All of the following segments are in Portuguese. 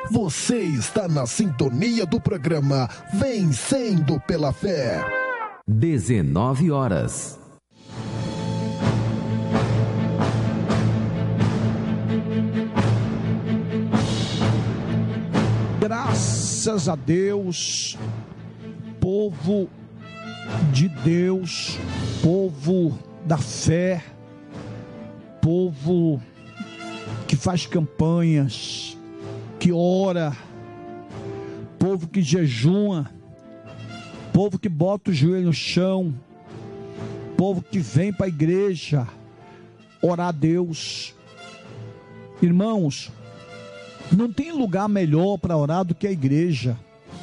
Você está na sintonia do programa Vencendo pela Fé. 19 horas. Graças a Deus, povo de Deus, povo da fé, povo que faz campanhas, que ora, povo que jejuma, povo que bota o joelho no chão, povo que vem para a igreja orar a Deus. Irmãos, não tem lugar melhor para orar do que a igreja.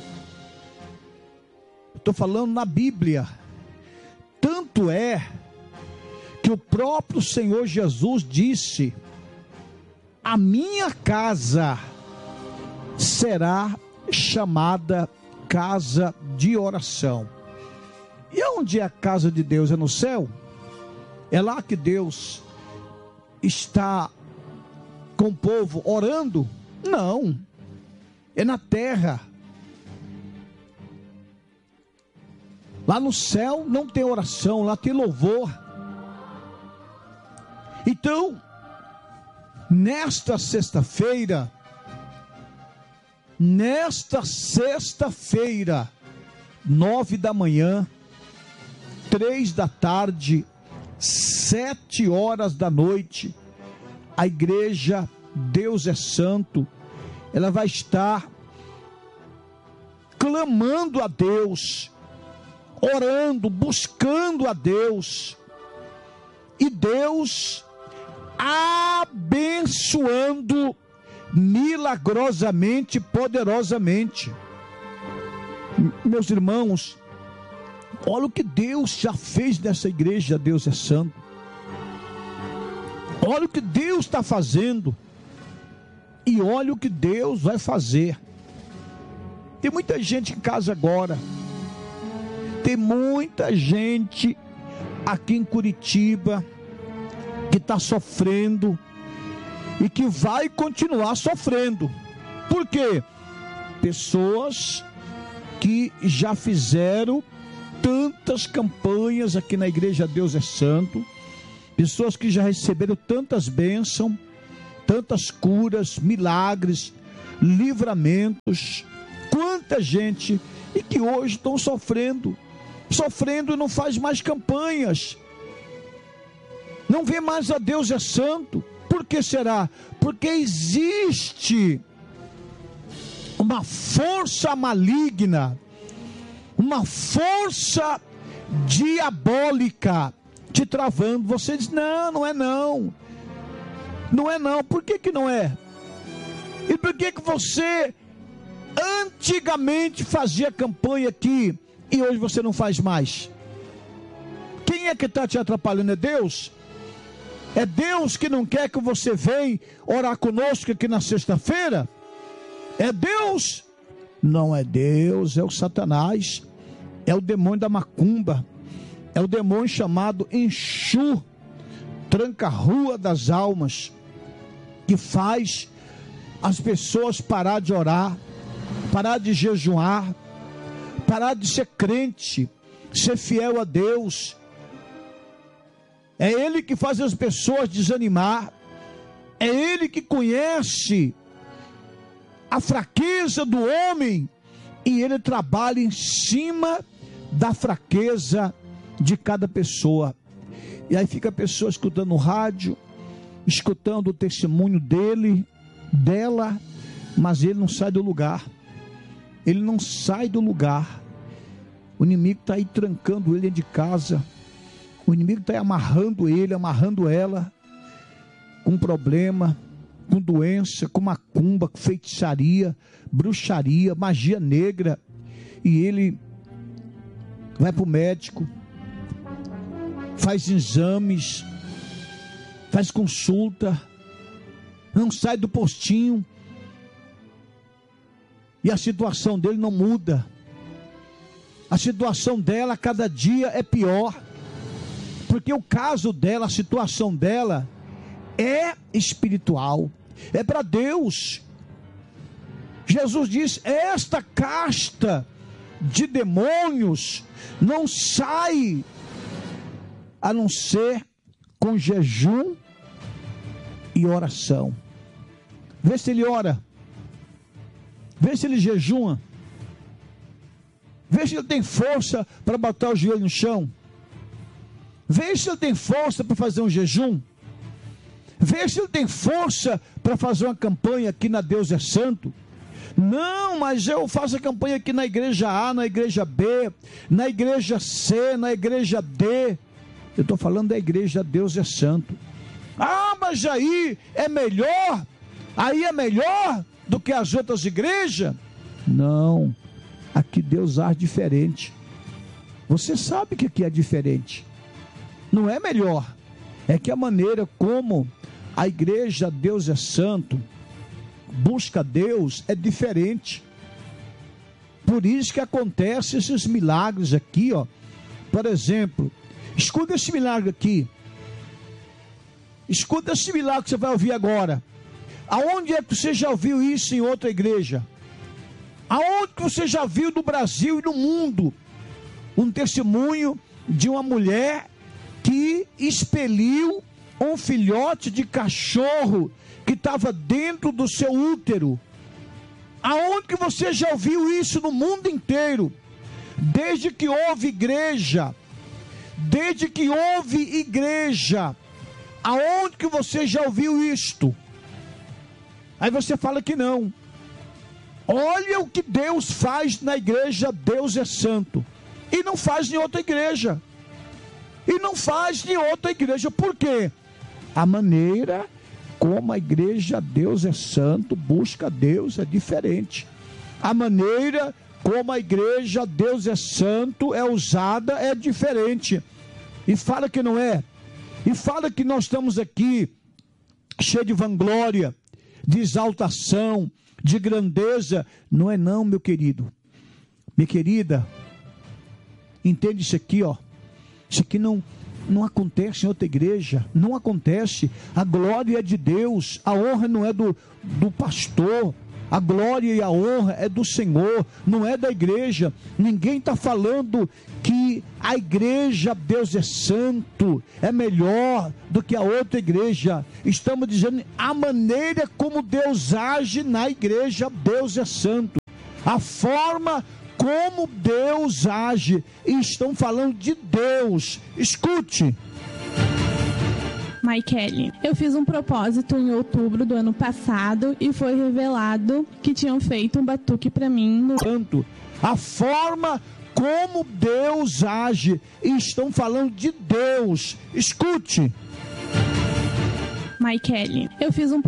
Estou falando na Bíblia. Tanto é que o próprio Senhor Jesus disse: a minha casa será chamada casa de oração. E onde é a casa de Deus? É no céu? É lá que Deus está com o povo orando? Não, é na terra. Lá no céu não tem oração, lá tem louvor. Então, nesta sexta-feira, 9 da manhã, 3 da tarde, 7 horas da noite, a igreja Deus é Santo, ela vai estar clamando a Deus, orando, buscando a Deus, e Deus abençoando milagrosamente, poderosamente. Meus irmãos, olha o que Deus já fez nessa igreja, Deus é Santo. Olha o que Deus está fazendo, e olha o que Deus vai fazer. Tem muita gente em casa agora, tem muita gente aqui em Curitiba que está sofrendo e que vai continuar sofrendo. Por quê? Pessoas que já fizeram tantas campanhas aqui na igreja Deus é Santo, pessoas que já receberam tantas bênçãos, tantas curas, milagres, livramentos, quanta gente, e que hoje estão sofrendo e não faz mais campanhas, não vê mais a Deus é Santo. Por que será? Porque existe uma força maligna, uma força diabólica te travando. Você diz: não, não é não. Não é não. Por que que não é? E por que que você antigamente fazia campanha aqui e hoje você não faz mais? Quem é que está te atrapalhando? É Deus? É Deus que não quer que você venha orar conosco aqui na sexta-feira? É Deus? Não é Deus, é o Satanás, é o demônio da macumba, é o demônio chamado Enxu, tranca-rua das almas, que faz as pessoas parar de orar, parar de jejuar, parar de ser crente, ser fiel a Deus. É ele que faz as pessoas desanimar, é ele que conhece a fraqueza do homem, e ele trabalha em cima da fraqueza de cada pessoa. E aí fica a pessoa escutando o rádio, escutando o testemunho dele, dela, mas ele não sai do lugar. Ele não sai do lugar. O inimigo está aí trancando ele dentro de casa. O inimigo está aí amarrando ele, amarrando ela, com problema, com doença, com macumba, com feitiçaria, bruxaria, magia negra. E ele vai para o médico, faz exames, faz consulta, não sai do postinho, e a situação dele não muda. A situação dela cada dia é pior, porque o caso dela, a situação dela é espiritual, é para Deus. Jesus diz: esta casta de demônios não sai a não ser com jejum e oração. Vê se ele ora, vê se ele jejuma, vê se ele tem força para botar o joelho no chão, vê se ele tem força para fazer um jejum, vê se ele tem força para fazer uma campanha aqui na Deus é Santo. Não, mas eu faço a campanha aqui na igreja A, na igreja B, na igreja C, na igreja D. Eu estou falando da igreja Deus é Santo. Ah, mas aí é melhor do que as outras igrejas? Não, aqui Deus age diferente. Você sabe que aqui é diferente. Não é melhor, é que a maneira como a igreja Deus é Santo busca Deus é diferente. Por isso que acontecem esses milagres aqui, ó. Por exemplo, escuta esse milagre aqui. Escuta esse milagre que você vai ouvir agora. Aonde é que você já ouviu isso em outra igreja? Aonde que você já viu no Brasil e no mundo um testemunho de uma mulher que expeliu um filhote de cachorro que estava dentro do seu útero? Aonde que você já ouviu isso no mundo inteiro? Desde que houve igreja, aonde que você já ouviu isto? Aí você fala que não. Olha o que Deus faz na igreja Deus é Santo, e não faz em outra igreja. Por quê? A maneira como a igreja Deus é Santo busca Deus é diferente. A maneira como a igreja Deus é Santo é usada é diferente. E fala que não é. E fala que nós estamos aqui cheio de vanglória, de exaltação, de grandeza. Não é não, meu querido, minha querida. Entende isso aqui, ó. Isso aqui não acontece em outra igreja, não acontece. A glória é de Deus, a honra não é do pastor, a glória e a honra é do Senhor, não é da igreja. Ninguém está falando que a igreja Deus é Santo é melhor do que a outra igreja. Estamos dizendo a maneira como Deus age na igreja Deus é Santo, a forma como Deus age, e estão falando de Deus. Escute. Maikele, eu fiz um propósito em outubro do ano passado e foi revelado que tinham feito um batuque para mim no canto. A forma como Deus age, e estão falando de Deus. Escute. Maikele, eu fiz um